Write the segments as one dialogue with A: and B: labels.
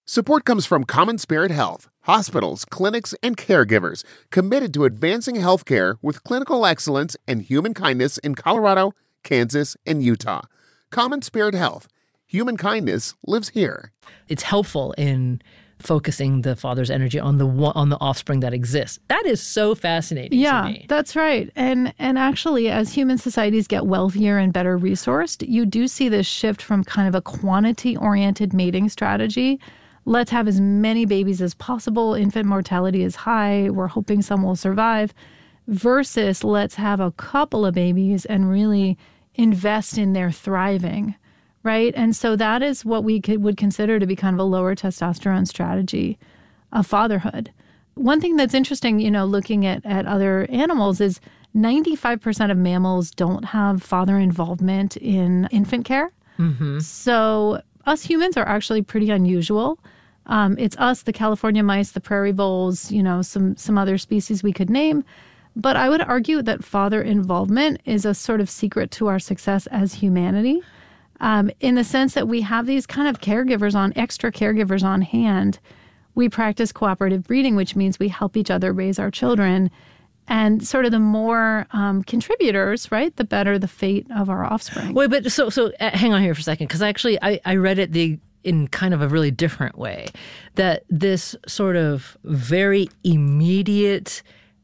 A: Support comes from Common Spirit Health, hospitals, clinics, and caregivers committed to advancing healthcare with clinical excellence and human kindness in Colorado, Kansas, and Utah. Common Spirit Health. Human kindness lives here.
B: It's helpful in focusing the father's energy on the offspring that exists. That is so fascinating to me.
C: Yeah, that's right. And actually, as human societies get wealthier and better resourced, you do see this shift from kind of a quantity-oriented mating strategy. Let's have as many babies as possible. Infant mortality is high. We're hoping some will survive. Versus let's have a couple of babies and really invest in their thriving, right? And so that is what we would consider to be kind of a lower testosterone strategy of fatherhood. One thing that's interesting, looking at other animals is 95% of mammals don't have father involvement in infant care. Mm-hmm. So us humans are actually pretty unusual. It's us, the California mice, the prairie voles, some other species we could name. But I would argue that father involvement is a sort of secret to our success as humanity, in the sense that we have these kind of extra caregivers on hand. We practice cooperative breeding, which means we help each other raise our children. And sort of the more contributors, right, the better the fate of our offspring.
B: Wait, but so hang on here for a second, because actually I read it in kind of a really different way, that this sort of very immediate,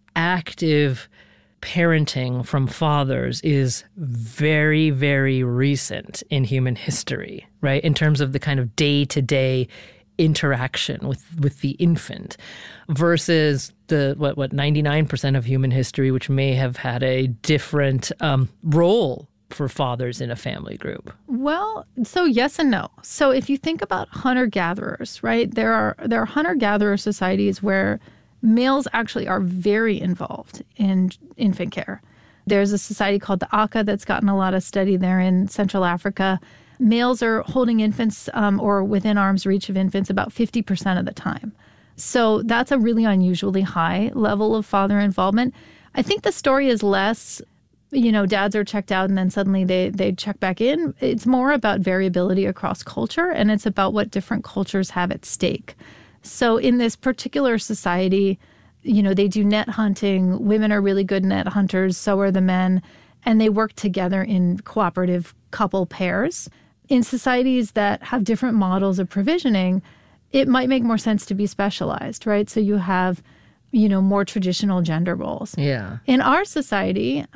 B: active parenting from fathers is very, very recent in human history, right? In terms of the kind of day-to-day interaction with the infant versus the 99% of human history, which may have had a different role for fathers in a family group.
C: Well, so yes and no. So if you think about hunter-gatherers, right, there are hunter-gatherer societies where males actually are very involved in infant care. There's a society called the Aka that's gotten a lot of study there in Central Africa. Males are holding infants or within arm's reach of infants about 50% of the time. So that's a really unusually high level of father involvement. I think the story is less, dads are checked out and then suddenly they check back in. It's more about variability across culture, and it's about what different cultures have at stake. So in this particular society, they do net hunting. Women are really good net hunters, so are the men, and they work together in cooperative couple pairs. In societies that have different models of provisioning, it might make more sense to be specialized, right? So you have, more traditional gender roles.
B: Yeah.
C: In our society,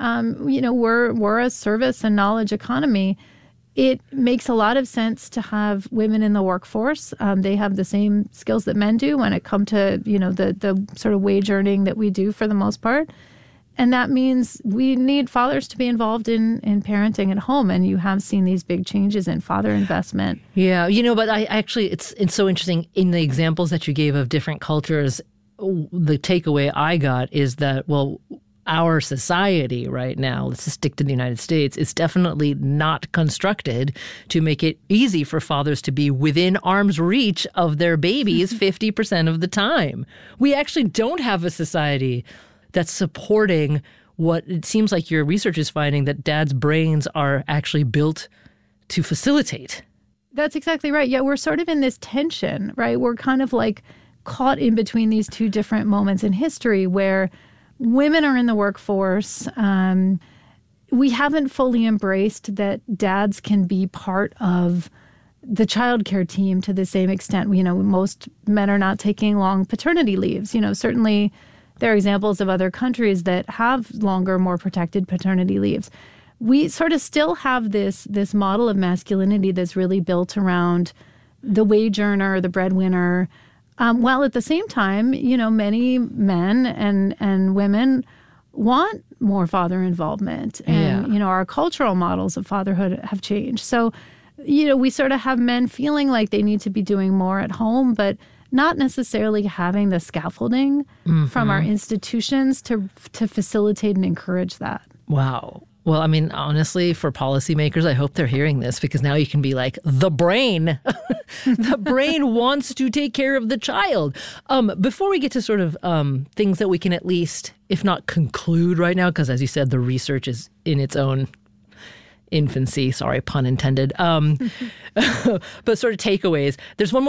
C: we're a service and knowledge economy. It makes a lot of sense to have women in the workforce. They have the same skills that men do when it comes to, the sort of wage earning that we do for the most part. And that means we need fathers to be involved in parenting at home. And you have seen these big changes in father investment.
B: Yeah, but I actually, it's so interesting in the examples that you gave of different cultures. The takeaway I got is that, our society right now, let's just stick to the United States, is definitely not constructed to make it easy for fathers to be within arm's reach of their babies 50% of the time. We actually don't have a society that's supporting what it seems like your research is finding that dads' brains are actually built to facilitate.
C: That's exactly right. Yeah, we're sort of in this tension, right? We're kind of like caught in between these two different moments in history where women are in the workforce. We haven't fully embraced that dads can be part of the childcare team to the same extent. Most men are not taking long paternity leaves. Certainly there are examples of other countries that have longer, more protected paternity leaves. We sort of still have this model of masculinity that's really built around the wage earner, the breadwinner, while at the same time, many men and women want more father involvement. And, our cultural models of fatherhood have changed. So, we sort of have men feeling like they need to be doing more at home, but not necessarily having the scaffolding from our institutions to facilitate and encourage that.
B: Wow. Well, I mean, honestly, for policymakers, I hope they're hearing this because now you can be like, the brain, the brain wants to take care of the child. Before we get to sort of things that we can at least, if not conclude right now, because as you said, the research is in its own infancy, sorry, pun intended, but sort of takeaways. There's one more